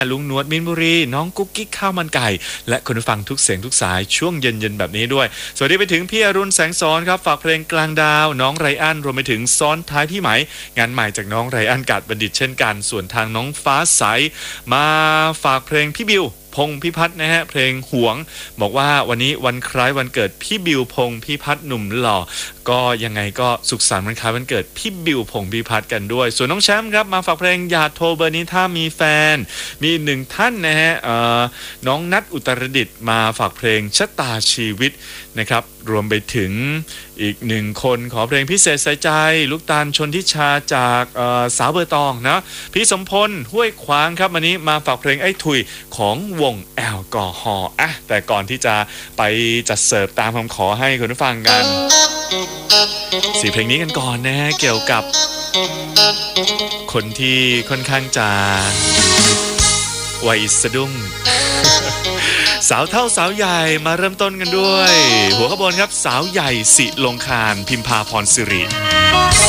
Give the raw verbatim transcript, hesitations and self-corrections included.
ลุงหนวดมินบุรีน้องกุ๊กกิ๊กข้าวมันไก่และคุณผู้ฟังทุกเสียงทุกสายช่วงเย็นๆแบบนี้ด้วยสวัสดีไปถึงพี่อรุณแสงสอนครับฝากเพลงกลางดาวน้องไรอันรวมไปถึงซ้อนท้ายพี่ไหมงานใหม่จากน้องไรอันกาดบัณฑิตเช่นกันส่วนทางน้องฟ้าใสมาฝากเพลงพี่บิวพงพิพัฒน์นะฮะเพลงหวงบอกว่าวันนี้วันคล้ายวันเกิดพี่บิวพงพิพัฒน์หนุ่มหล่อก็ยังไงก็สุขสันต์วันคล้ายวันเกิดพี่บิวพงพิพัฒน์กันด้วยส่วนน้องแชมป์ครับมาฝากเพลงอย่าโทรเบอร์นี้ถ้ามีแฟนมีหนึ่งท่านนะฮะน้องนัทอุตรดิตถ์มาฝากเพลงชะตาชีวิตนะครับรวมไปถึงอีกหนึ่งคนขอเพลงพิเศษใส่ใจลูกตาลชนทิชาจากสาวเบอร์ตองนะพี่สมพลห้วยขวางครับวันนี้มาฝากเพลงไอ้ถุยของวงแอลกอฮอล์อ่ะแต่ก่อนที่จะไปจัดเสิร์ฟตามคำขอให้คุณผู้ฟังกันสี่เพลงนี้กันก่อนนะฮะเกี่ยวกับคนที่ค่อนข้างจะวัยสะดุ้งสาวเท่าสาวใหญ่มาเริ่มต้นกันด้วยหัวขบวนครับสาวใหญ่สิลงคารพิมพาพรสิริ